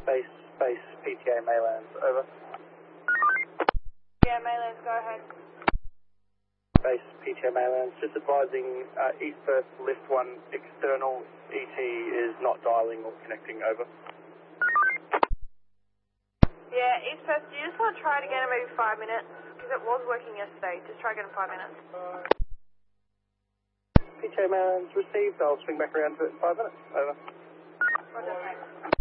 Base PTA Maylands, over. Yeah, Maylands, go ahead. Base PTA Maylands, just advising East Perth Lift 1 external ET is not dialing or connecting, over. Yeah, East Perth, do you just want to try it again in maybe 5 minutes? Because it was working yesterday. Just try again in 5 minutes. PTA Maylands received, I'll swing back around to it in 5 minutes, over. Roger, thanks.